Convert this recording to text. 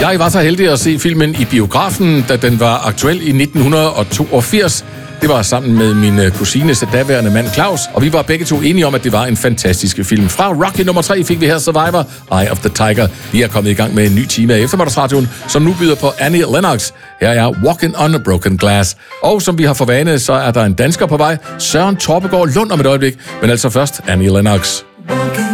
Jeg var så heldig at se filmen i biografen, da den var aktuel i 1982. Det var sammen med min kusines daværende mand Claus, og vi var begge to enige om, at det var en fantastisk film. Fra Rocky nummer 3 fik vi her Survivor, Eye of the Tiger. Vi er kommet i gang med en ny time af Eftermiddagsradioen, som nu byder på Annie Lennox. Her er Walking on a Broken Glass. Og som vi har for vane, så er der en dansker på vej, Søren Torpegaard Lund om et øjeblik. Men altså først Annie Lennox.